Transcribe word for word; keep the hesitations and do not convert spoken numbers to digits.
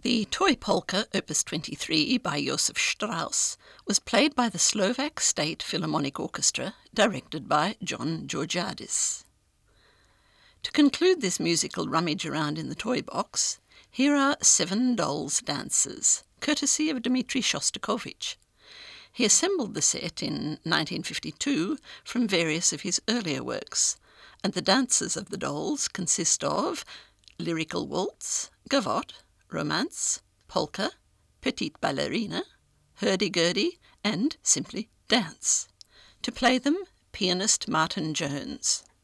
The toy polka, Opus twenty-three, by Josef Strauss, was played by the Slovak State Philharmonic Orchestra, directed by John Georgiadis. To conclude this musical rummage around in the toy box, here are Seven Dolls Dances, courtesy of Dmitri Shostakovich. He assembled the set in nineteen fifty-two from various of his earlier works, and the dances of the dolls consist of lyrical waltz, gavotte, romance, polka, petite ballerina, hurdy-gurdy, and simply dance. To play them, pianist Martin Jones.